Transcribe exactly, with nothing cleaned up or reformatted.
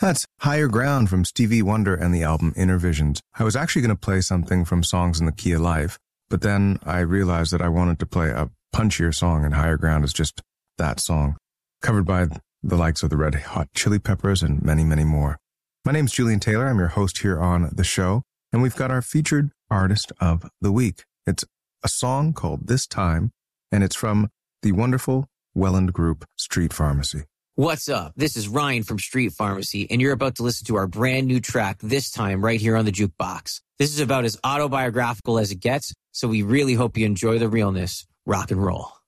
That's Higher Ground from Stevie Wonder and the album Inner Visions. I was actually going to play something from Songs in the Key of Life, but then I realized that I wanted to play a punchier song, and Higher Ground is just that song, covered by the likes of the Red Hot Chili Peppers and many, many more. My name's Julian Taylor. I'm your host here on the show, and we've got our featured artist of the week. It's a song called This Time, and it's from the wonderful Welland group Street Pharmacy. What's up? This is Ryan from Street Pharmacy, and you're about to listen to our brand new track, This Time, right here on the Jukebox. This is about as autobiographical as it gets, so we really hope you enjoy the realness. Rock and roll.